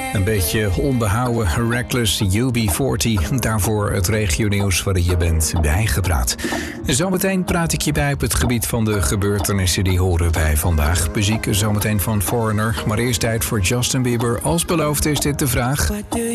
Een beetje onbehouden, reckless UB40. Daarvoor het regionieuws waarin je bent bijgepraat. Zometeen praat ik je bij op het gebied van de gebeurtenissen die horen bij vandaag. Muziek zometeen van Foreigner, maar eerst tijd voor Justin Bieber. Als beloofd is dit de vraag.